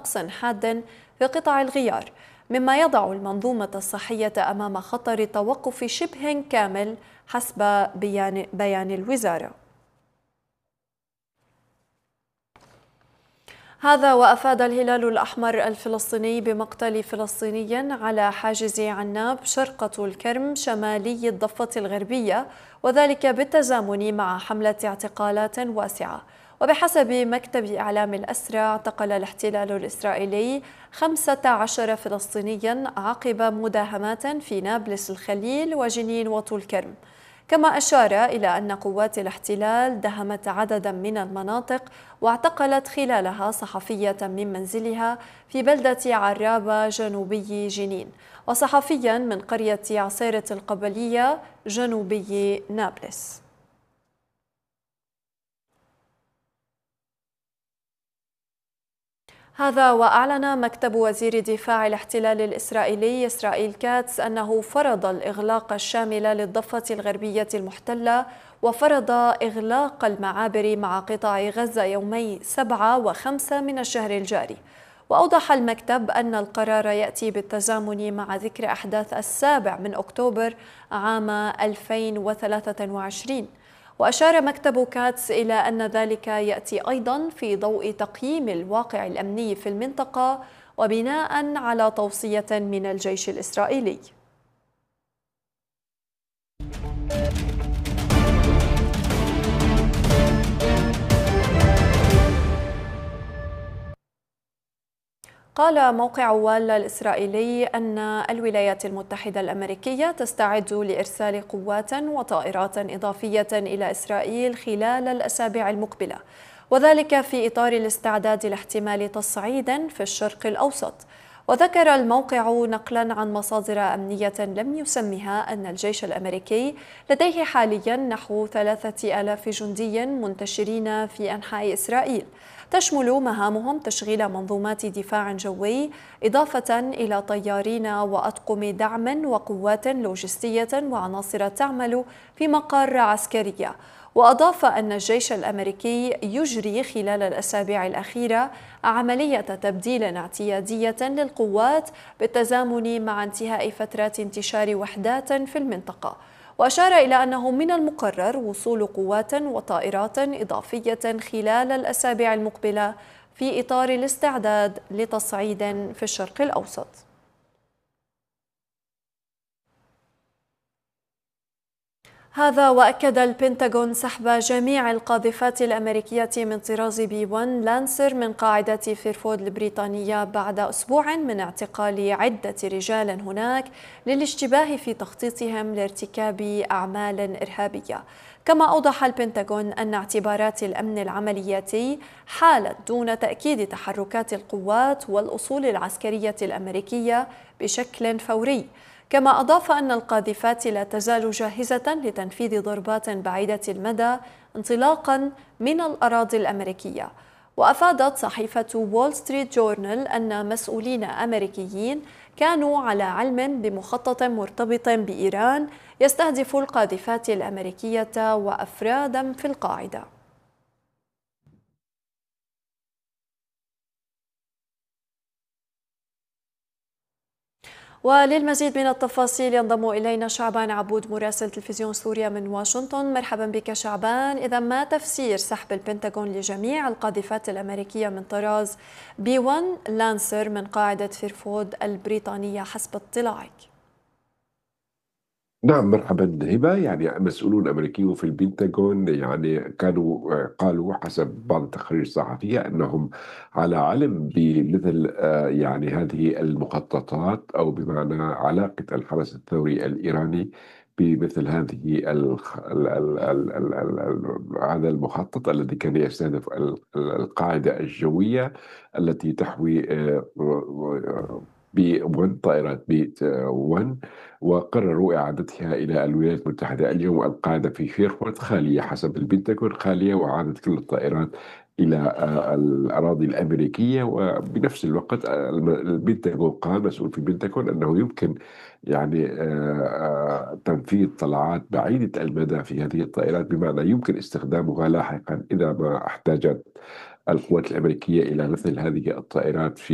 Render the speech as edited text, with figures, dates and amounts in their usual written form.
نقص حاد في قطع الغيار، مما يضع المنظومة الصحية أمام خطر توقف شبه كامل حسب بيان الوزارة. هذا وأفاد الهلال الأحمر الفلسطيني بمقتل فلسطيني على حاجز عناب شرق طول كرم شمالي الضفة الغربية، وذلك بالتزامن مع حملة اعتقالات واسعة. وبحسب مكتب إعلام الأسرى، اعتقل الاحتلال الإسرائيلي 15 فلسطينيا عقب مداهمات في نابلس الخليل وجنين وطول كرم. كما أشار إلى أن قوات الاحتلال دهمت عددا من المناطق واعتقلت خلالها صحفية من منزلها في بلدة عرابة جنوبي جنين، وصحفيا من قرية عصيرة القبلية جنوبي نابلس. هذا وأعلن مكتب وزير دفاع الاحتلال الإسرائيلي إسرائيل كاتس أنه فرض الإغلاق الشامل للضفة الغربية المحتلة، وفرض إغلاق المعابر مع قطاع غزة يومي 7 و5 من الشهر الجاري. وأوضح المكتب أن القرار يأتي بالتزامن مع ذكرى أحداث 7 من أكتوبر عام 2023. وأشار مكتب كاتس إلى أن ذلك يأتي أيضا في ضوء تقييم الواقع الأمني في المنطقة وبناء على توصية من الجيش الإسرائيلي. قال موقع وال الإسرائيلي أن الولايات المتحدة الأمريكية تستعد لإرسال قوات وطائرات إضافية إلى إسرائيل خلال الأسابيع المقبلة، وذلك في إطار الاستعداد لاحتمال تصعيد في الشرق الأوسط. وذكر الموقع نقلا عن مصادر أمنية لم يسمها أن الجيش الأمريكي لديه حاليا نحو 3000 جندي منتشرين في أنحاء إسرائيل، تشمل مهامهم تشغيل منظومات دفاع جوي، إضافة إلى طيارين وأطقم دعم وقوات لوجستية وعناصر تعمل في مقار عسكرية. وأضاف أن الجيش الأمريكي يجري خلال الأسابيع الأخيرة عملية تبديل اعتيادية للقوات بالتزامن مع انتهاء فترات انتشار وحدات في المنطقة. وأشار إلى أنه من المقرر وصول قوات وطائرات إضافية خلال الأسابيع المقبلة في إطار الاستعداد لتصعيد في الشرق الأوسط. هذا وأكد البنتاغون سحب جميع القاذفات الأمريكية من طراز B1 لانسر من قاعدة فيرفود البريطانية بعد أسبوع من اعتقال عدة رجال هناك للاشتباه في تخطيطهم لارتكاب أعمال إرهابية. كما أوضح البنتاغون أن اعتبارات الأمن العملياتي حالت دون تأكيد تحركات القوات والأصول العسكرية الأمريكية بشكل فوري. كما أضاف أن القاذفات لا تزال جاهزة لتنفيذ ضربات بعيدة المدى انطلاقا من الأراضي الأمريكية. وأفادت صحيفة وول ستريت جورنال أن مسؤولين أمريكيين كانوا على علم بمخطط مرتبط بإيران يستهدف القاذفات الأمريكية وأفرادا في القاعدة. وللمزيد من التفاصيل ينضم إلينا شعبان عبود مراسل تلفزيون سوريا من واشنطن. مرحبا بك شعبان. إذا ما تفسير سحب البنتاغون لجميع القاذفات الأمريكية من طراز B1 لانسر من قاعدة فيرفود البريطانية حسب اطلاعك؟ نعم، مرحبا هبة. يعني مسؤولون أمريكيون في البنتاغون يعني كانوا قالوا حسب بعض التقارير الصحفية أنهم على علم بمثل يعني هذه المخططات، أو بمعنى علاقة الحرس الثوري الإيراني بمثل هذه هذا المخطط الذي كان يستهدف القاعدة الجوية التي تحوي بي 1 طائرات بي 1، وقرروا إعادتها إلى الولايات المتحدة. اليوم القاعدة في فيرفورد خالية حسب البنتاغون، خالية، وعادت كل الطائرات إلى الأراضي الأمريكية. وبنفس الوقت البنتاغون قال، مسؤول في البنتاغون، أنه يمكن يعني تنفيذ طلعات بعيدة المدى في هذه الطائرات، بمعنى يمكن استخدامها لاحقا إذا ما احتاجت القوات الأمريكية إلى مثل هذه الطائرات في